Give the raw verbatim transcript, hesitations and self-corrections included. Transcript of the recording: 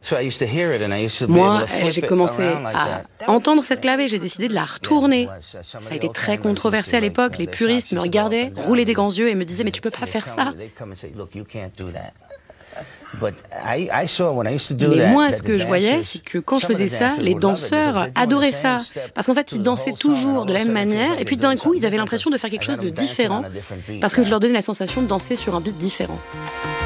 Moi, j'ai commencé à entendre cette clave et j'ai décidé de la retourner. Ça a été très controversé à l'époque. Les puristes me regardaient, roulaient des grands yeux et me disaient « Mais tu peux pas faire ça !» Mais moi, ce que je voyais, c'est que quand je faisais ça, les danseurs adoraient ça. Parce qu'en fait, ils dansaient toujours de la même manière. Et puis d'un coup, ils avaient l'impression de faire quelque chose de différent. Parce que je leur donnais la sensation de danser sur un beat différent.